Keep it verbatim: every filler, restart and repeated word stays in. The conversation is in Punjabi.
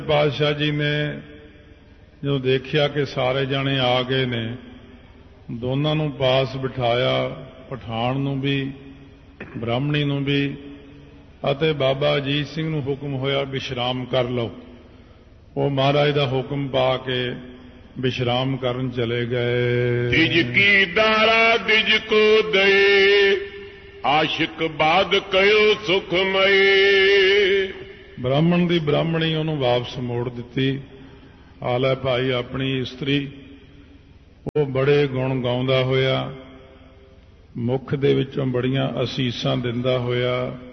ਪਾਤਸ਼ਾਹ ਜੀ ਨੇ ਜਦੋਂ ਦੇਖਿਆ ਕਿ ਸਾਰੇ ਜਾਣੇ ਆ ਗਏ ਨੇ, ਦੋਨਾਂ ਨੂੰ ਪਾਸ ਬਿਠਾਇਆ, ਪਠਾਨ ਨੂੰ ਵੀ ਬ੍ਰਾਹਮਣੀ ਨੂੰ ਵੀ, ਅਤੇ ਬਾਬਾ ਅਜੀਤ ਸਿੰਘ ਨੂੰ ਹੁਕਮ ਹੋਇਆ ਵਿਸ਼ਰਾਮ ਕਰ ਲਓ। ਉਹ ਮਹਾਰਾਜ ਦਾ ਹੁਕਮ ਪਾ ਕੇ ਵਿਸ਼ਰਾਮ ਕਰਨ ਚਲੇ ਗਏ। ਤਿਜ ਕੀ ਦਾਰਾ ਦਿਜ ਕੋ ਦਏ, ਆਸ਼ਿਕ ਬਾਦ ਕਯੋ ਸੁਖਮਈ। ਬ੍ਰਾਹਮਣ ਦੀ ਬ੍ਰਾਹਮਣੀ ਉਹਨੂੰ ਵਾਪਸ ਮੋੜ ਦਿੱਤੀ। ਆ ਲੈ ਭਾਈ ਆਪਣੀ ਇਸਤਰੀ। ਉਹ ਬੜੇ ਗੁਣ ਗਾਉਂਦਾ ਹੋਇਆ, ਮੁੱਖ ਦੇ ਵਿੱਚੋਂ ਬੜੀਆਂ ਅਸੀਸਾਂ ਦਿੰਦਾ ਹੋਇਆ